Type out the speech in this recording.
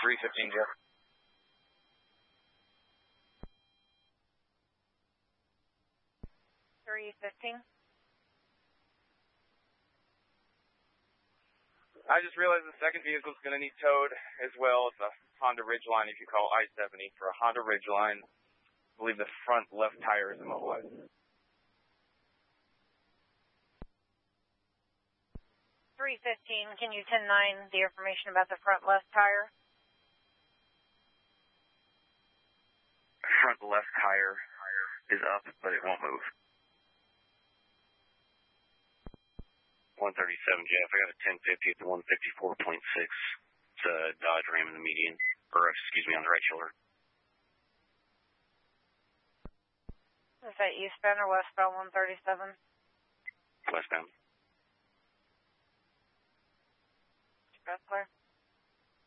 315, Jeff. I just realized the second vehicle is going to need towed as well. It's a Honda Ridgeline, if you call I-70 for a Honda Ridgeline. I believe the front left tire is immobilized. 315, can you 10-9 the information about the front left tire? Front left tire is up, but it won't move. 137, Jeff. I got a 1050 at the 154.6. It's a Dodge Ram in the median, or excuse me, on the right shoulder. Is that eastbound or westbound 137? Westbound. Clear.